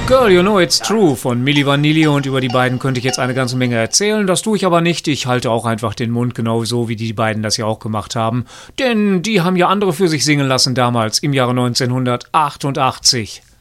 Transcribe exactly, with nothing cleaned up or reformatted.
Girl, you know it's true von Milli Vanilli, und über die beiden könnte ich jetzt eine ganze Menge erzählen. Das tue ich aber nicht. Ich halte auch einfach den Mund, genauso wie die beiden das ja auch gemacht haben. Denn die haben ja andere für sich singen lassen damals, im Jahre neunzehnhundertachtundachtzig.